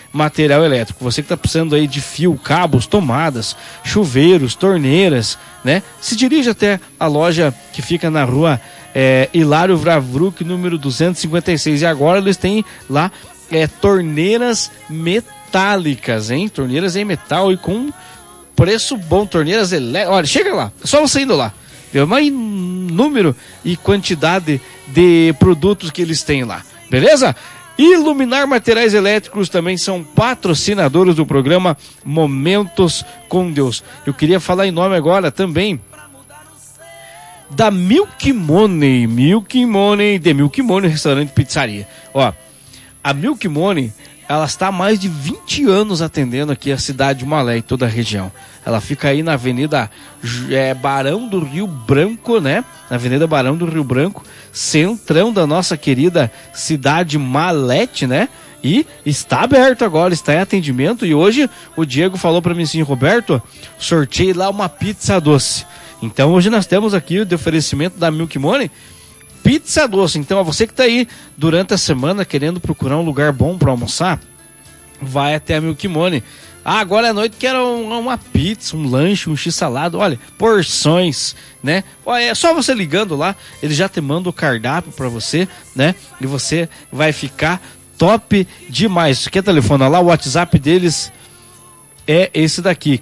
material elétrico. Você que está precisando aí de fio, cabos, tomadas, chuveiros, torneiras, né? Se dirige até a loja que fica na rua Hilário Vravruk, número 256. E agora eles têm lá torneiras metálicas, hein? Torneiras em metal e com preço bom, torneiras elétricas. Olha, chega lá, é só você indo lá. Viu? Mas número e quantidade de produtos que eles têm lá, beleza? Iluminar Materiais Elétricos também são patrocinadores do programa Momentos com Deus. Eu queria falar em nome agora também da Milk Money, The Milk Money Restaurante e Pizzaria. Ó, a Milk Money, ela está há mais de 20 anos atendendo aqui a cidade de Malé e toda a região. Ela fica aí na Avenida Barão do Rio Branco, né? Na Avenida Barão do Rio Branco, centrão da nossa querida cidade Malete, né? E está aberto agora, está em atendimento. E hoje o Diego falou para mim assim: Roberto, sorteei lá uma pizza doce. Então hoje nós temos aqui o de oferecimento da Milk Money, pizza doce. Então a você que está aí durante a semana querendo procurar um lugar bom para almoçar, vai até a Milk Money. Agora à noite quero uma pizza, um lanche, um x-salado, olha, porções, né? Olha, é só você ligando lá, ele já te manda o cardápio para você, né? E você vai ficar top demais. Quer telefonar lá? O WhatsApp deles é esse daqui,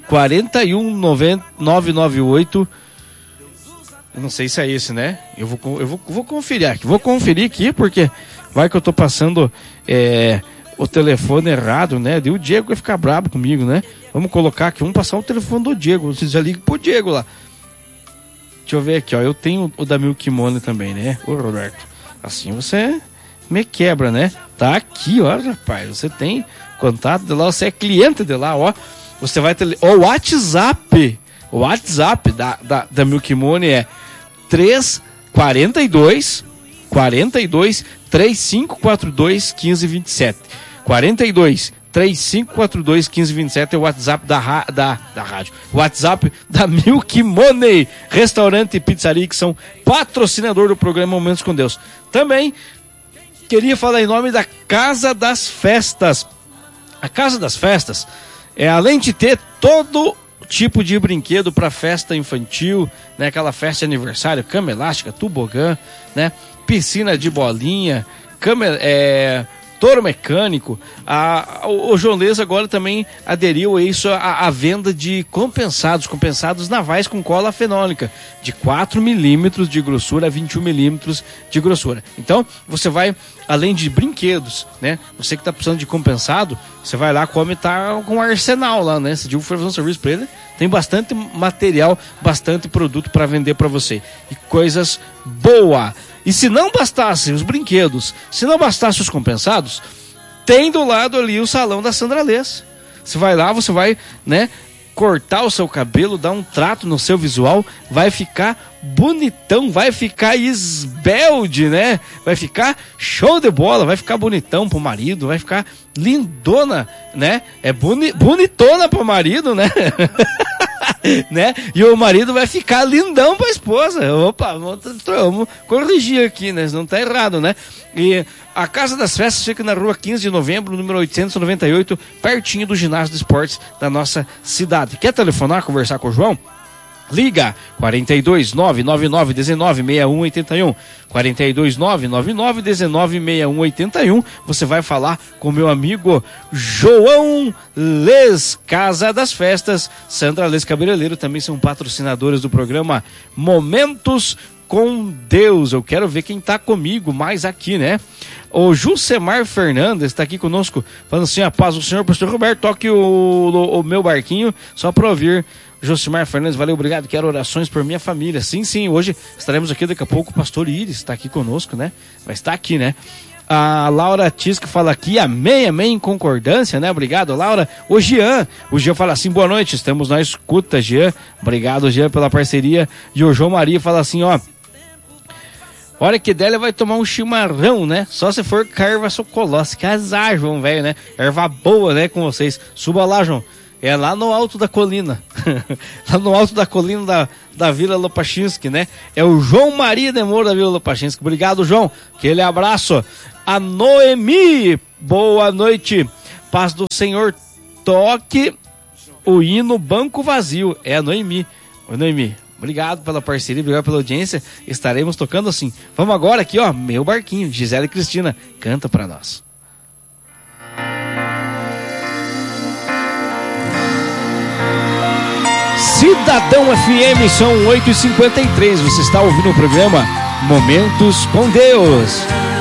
41998. Eu não sei se é esse, né? Eu vou conferir aqui. Vou conferir aqui, porque vai que eu tô passando o telefone errado, né? E o Diego vai ficar brabo comigo, né? Vamos colocar aqui, vamos passar o telefone do Diego. Você já liga pro Diego lá. Deixa eu ver aqui, ó. Eu tenho o da Milk Money também, né? Ô, Roberto, assim você me quebra, né? Tá aqui, ó, rapaz. Você tem contato de lá, você é cliente de lá, ó. Você vai ter... O WhatsApp da Milk Money é 342 3542 1527. 42 3542 1527 é o WhatsApp da rádio. WhatsApp da Milk Money Restaurante e Pizzaria, que são patrocinador do programa Momentos com Deus. Também queria falar em nome da Casa das Festas. A Casa das Festas além de ter todo tipo de brinquedo para festa infantil, né? Aquela festa de aniversário, cama elástica, tobogã, né? Piscina de bolinha, touro mecânico. O João Lês agora também aderiu a isso, a venda de compensados navais com cola fenólica, de 4 milímetros de grossura a 21 milímetros de grossura. Então, você vai, além de brinquedos, né? Você que está precisando de compensado, você vai lá, tá com um arsenal lá, né? Se o Diego for fazer um serviço para ele, tem bastante material, bastante produto para vender para você. E coisas boas. E se não bastasse os brinquedos, se não bastasse os compensados, tem do lado ali o salão da Sandra Lês. Você vai lá, você vai, né, cortar o seu cabelo, dar um trato no seu visual, vai ficar bonitão, vai ficar esbelde, né? Vai ficar show de bola, vai ficar bonitão pro marido, vai ficar lindona, né? Bonitona pro marido, né? Né? E o marido vai ficar lindão pra esposa. Opa, vamos corrigir aqui, né? Não tá errado, né? E a Casa das Festas fica na rua 15 de novembro, número 898, pertinho do ginásio de esportes da nossa cidade. Quer telefonar, conversar com o João? Liga 42 999 19 6181, 42 999 19 6181. Você vai falar com meu amigo João Lês, Casa das Festas. Sandra Lês Cabeleireiro também são patrocinadores do programa Momentos com Deus. Eu quero ver quem tá comigo mais aqui, né? O Jusemar Fernandes está aqui conosco, falando assim: a paz do Senhor, pastor Roberto, toque o meu barquinho só para ouvir. Josimar Fernandes, valeu, obrigado, quero orações por minha família. Sim, hoje estaremos aqui, daqui a pouco o pastor Iris está aqui conosco, né? Vai estar aqui, né? A Laura Tisca fala aqui, amém, em concordância, né? Obrigado, Laura. O Jean fala assim: boa noite, estamos na escuta, Jean. Obrigado, Jean, pela parceria. E o João Maria fala assim, ó: hora que der, ele vai tomar um chimarrão, né? Só se for carva socolós. Que azar, João, velho, né? Erva boa, né, com vocês. Suba lá, João. É lá no alto da colina. Lá no alto da colina da Vila Lopachinski, né? É o João Maria de Moura da Vila Lopachinski. Obrigado, João. Aquele abraço. A Noemi, boa noite. Paz do Senhor, toque o hino Banco Vazio. É a Noemi. Oi, Noemi. Obrigado pela parceria, obrigado pela audiência. Estaremos tocando assim. Vamos agora aqui, ó, Meu Barquinho. Gisele Cristina, canta pra nós. Cidadão FM, são 8h53. Você está ouvindo o programa Momentos com Deus.